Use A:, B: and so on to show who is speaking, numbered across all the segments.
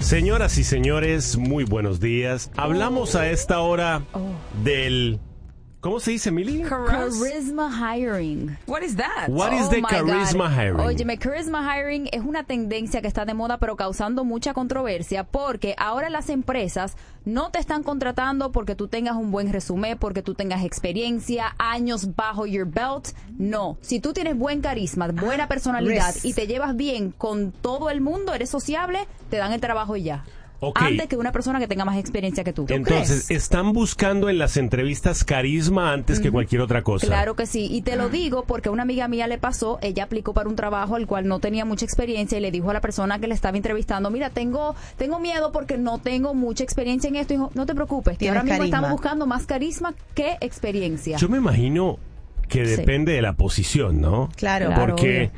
A: Señoras y señores, muy buenos días. Hablamos a esta hora del... ¿Cómo se dice, Millie?
B: Charisma hiring.
C: What is that?
A: What is the charisma hiring?
B: Óyeme, charisma hiring es una tendencia que está de moda, pero causando mucha controversia, porque ahora las empresas no te están contratando porque tú tengas un buen resumen, porque tú tengas experiencia, años bajo your belt. No. Si tú tienes buen carisma, buena personalidad y te llevas bien con todo el mundo, eres sociable, te dan el trabajo y ya.
A: Okay.
B: Antes que una persona que tenga más experiencia que tú.
A: Entonces, están buscando en las entrevistas carisma antes que cualquier otra cosa.
B: Claro que sí, y te lo digo porque a una amiga mía le pasó, ella aplicó para un trabajo al cual no tenía mucha experiencia y le dijo a la persona que le estaba entrevistando, mira, tengo miedo porque no tengo mucha experiencia en esto. Y dijo, no te preocupes, que ahora mismo estamos buscando más carisma que experiencia.
A: Yo me imagino que depende de la posición, ¿no?
D: Claro.
A: Porque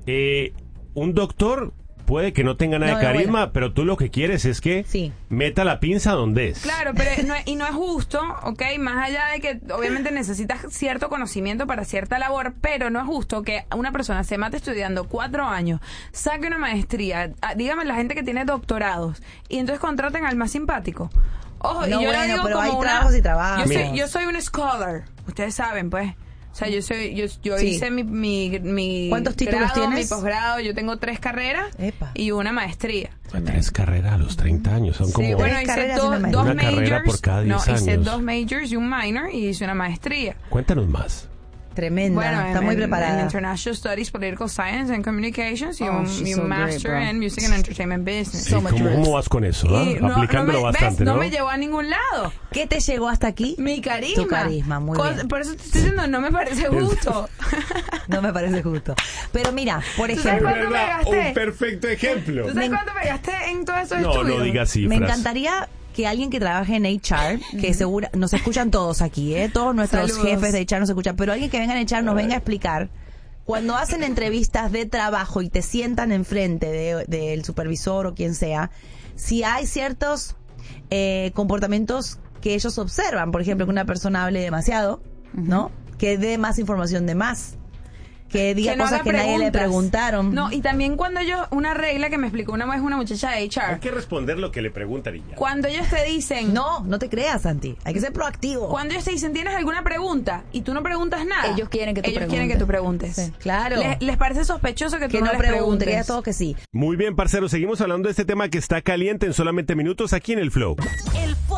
A: un doctor... puede que no tenga nada de carisma, pero tú lo que quieres es que meta la pinza donde es.
C: Claro, pero no es justo, ¿ok? Más allá de que obviamente necesitas cierto conocimiento para cierta labor, pero no es justo que una persona se mate estudiando 4 años, saque una maestría, dígame la gente que tiene doctorados, y entonces contraten al más simpático. Ojo,
D: no,
C: y yo lo digo
D: pero
C: como
D: hay trabajos y trabajos.
C: Yo soy un scholar, ustedes saben, pues. O sea, yo hice mi
D: ¿Cuántos títulos
C: grado,
D: tienes?
C: mi posgrado, yo tengo 3 carreras y una maestría.
A: 3 carreras a los 30 años, son como...
C: Bueno, hice dos
A: una
C: majors,
A: carrera por cada 10 años.
C: Hice 2 majors y un minor y hice una maestría.
A: Cuéntanos más.
D: Tremenda,
C: bueno,
D: está muy preparada.
C: En International Studies, Political Science and Communications y un
B: so
C: Master
B: great,
C: in Music and Entertainment Business.
A: Sí, ¿cómo vas con eso? Aplicándolo bastante, ¿no?
C: No me llevó a ningún lado.
D: ¿Qué te llegó hasta aquí?
C: Mi carisma.
D: Tu carisma, muy bien.
C: Por eso te estoy diciendo, no me parece justo.
D: No me parece justo. Pero mira, por
C: ¿Tú sabes
D: ejemplo...
C: cuánto me gasté?
A: Un perfecto ejemplo.
C: ¿Tú sabes cuánto me gasté en todos esos estudios?
A: No digas cifras.
D: Me encantaría que alguien que trabaje en HR, que segura, nos escuchan todos aquí, todos nuestros jefes de HR nos escuchan, pero alguien que venga en HR nos venga a explicar, cuando hacen entrevistas de trabajo y te sientan enfrente del supervisor o quien sea, si hay ciertos comportamientos que ellos observan, por ejemplo, que una persona hable demasiado, ¿no? Que dé más información de más. Que diga cosas que nadie le preguntaron.
C: No, y también cuando una regla que me explicó una vez una muchacha de HR.
A: Hay que responder lo que le preguntan y ya.
C: Cuando ellos te dicen...
D: No te creas, Santi. Hay que ser proactivo.
C: Cuando ellos te dicen, ¿tienes alguna pregunta? Y tú no preguntas nada.
B: Ellos quieren que tú preguntes.
D: Sí, claro.
C: Les parece sospechoso que tú
D: no
C: les preguntes.
D: Que todos que sí.
A: Muy bien, parceros. Seguimos hablando de este tema que está caliente en solamente minutos aquí en el Flow.